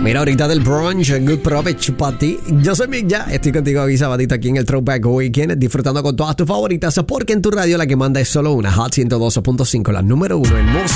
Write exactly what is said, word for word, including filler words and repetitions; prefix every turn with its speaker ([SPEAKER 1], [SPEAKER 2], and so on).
[SPEAKER 1] Mira, ahorita del brunch, good provecho para ti. Yo soy Mick Ya, estoy contigo aquí sabadito aquí en el Throwback Weekend, disfrutando con todas tus favoritas, porque en tu radio la que manda es solo una, Hot ciento doce punto cinco, la número uno en música.